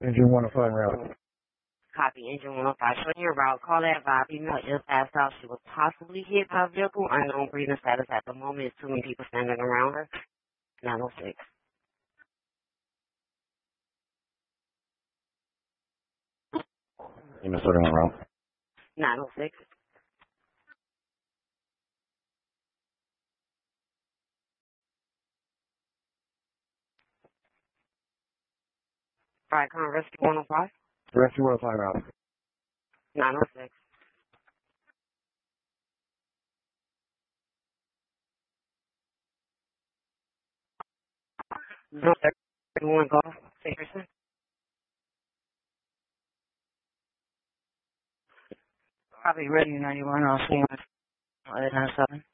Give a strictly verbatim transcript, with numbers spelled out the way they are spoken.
Engine one oh five route. Copy, engine one oh five. Showing your route. Call that vibe. Female is passed out. She was possibly hit by a vehicle. Unknown breathing status at the moment. There's too many people standing around her. nine oh six. Minnesota on route. nine oh six. Alright, come on, rescue one oh five. Rescue one oh five route. nine oh six. zero thirty-one golf. Dickerson. Probably ready ninety-one. I'll see you at nine seven.